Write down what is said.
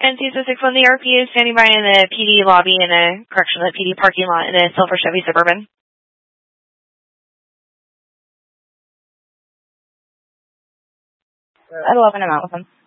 NC661, the RP is standing by in the PD lobby in the PD parking lot in a silver Chevy Suburban. At 11, I'm out with him.